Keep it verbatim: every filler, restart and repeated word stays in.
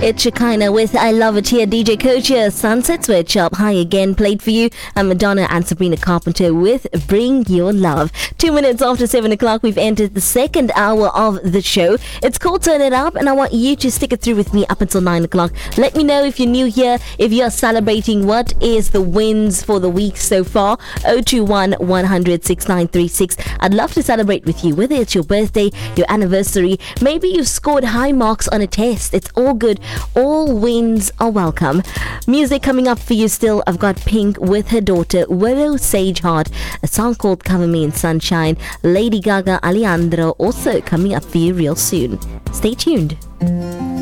It's Shekinah with I Love It Here. D J Coach here. Sunset Switch Up High again played for you. And Madonna and Sabrina Carpenter with Bring Your Love. Two minutes after seven o'clock, we've entered the second hour of the show. It's called Turn It Up, and I want you to stick it through with me up until nine o'clock. Let me know if you're new here, if you're celebrating. What is the wins for the week so far? oh two one, one hundred, six nine three six. I'd love to celebrate with you, whether it's your birthday, your anniversary, maybe you've scored high marks on a test. It's all good. All wins are welcome. Music coming up for you still. I've got Pink with her daughter Willow Sageheart, a song called Cover Me in Sunshine. Lady Gaga, Alejandro also coming up for you real soon. Stay tuned.